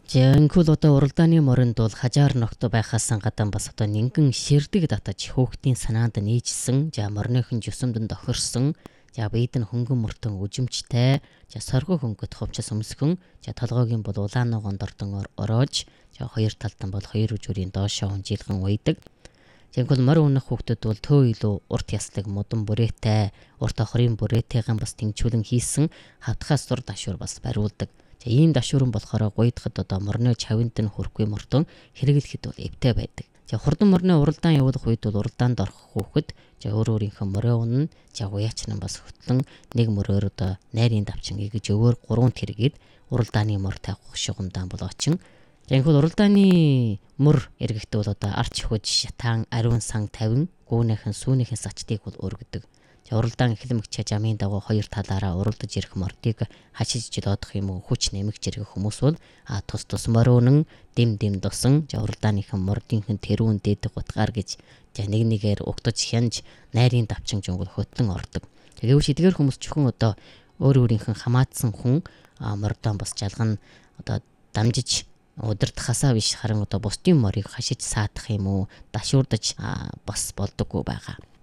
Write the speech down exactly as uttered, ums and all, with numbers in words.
За инхүүл одоо уралдааны моринд бол хажаар ногт байхаас гадна бас одоо нингэн ширдэг татаж хөөхтийн санаанд нээжсэн. За морныхын жусамданд охирсон. За биед нь хөнгөн мөртөн үжимчтэй. За сорго хөнгөт ховчос өмсгөн. За толгойгийн бол улаан ногоон дордон ороож. За хоёр талтан бол хоёр үжүүрийн доошоо хөнжилгэн уйдаг. За инхүүл морь унах хүүхдүүд бол төө илүү урт яслаг модон бүрээтэй, урт охрын бүрээтэйгэн бас тэнцвүүлэн хийсэн хавтгаас сур дашуур бас бариулдаг. За ийм дашуурн болохоор гуйдахад одоо морны чавинд нь хүрхгүй мортон хэрэглэхэд бол эвтэй байдаг. За хурдан морны уралдаан явуулах үед бол уралдаанд орох хүүхэд за өөр өөрийнхөө морь унна. За гуяач нь бас хөтлөн нэг мороор одоо найрын давчин игэж өөр гурван тэргээд уралдааны морь тавих шугамдаан бол очин. За инхүүл уралдааны мөр эргэхдээ бол одоо арч хөөж шатаан ариун сан тавин гүүнийхэн сүүнийхэн сачдыг бол өргөдөг. Уралдаан эхлэмэгч жамын дагуу хоёр талаараа уралдаж ирэх мордыг хашиж жилоодох юм уу хүч нэмэгч ирэх хүмүүс бол а тус тус морөөнөн дэм дэм досон уралдааныхан мордынхэн тэрүүн дээдэг утгаар гэж за нэг нэгээр угтаж хянж найрын давчин жунгал хөтлөн ордог. Тэгвэл эдгээр хүмүүс чөхөн одоо өөр өөрийнхэн хамаатсан хүн мордон бас жалган одоо дамжиж удирдахасаа биш харин одоо бусдын морийг хашиж саадах юм уу дашуурдаж бас болдоггүй байгаа.